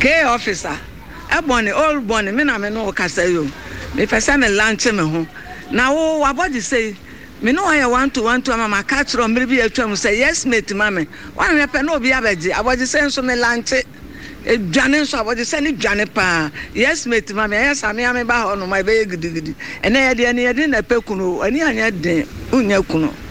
K officer. Ebony, old bonny, me na me no kasa yo. Me pesa me lunch me ho. Na wo abodi say me no I want to mama catch ro me bi atwam say yes mate mama. Wan me pe no obi abeji. Abodi say nso me lunch. Dwane nso abodi say ni dwane pa. Yes mate mama, yes ame ba ho no my be gidigidi. Ene ye de na pe kunu, ani anya den unya kunu.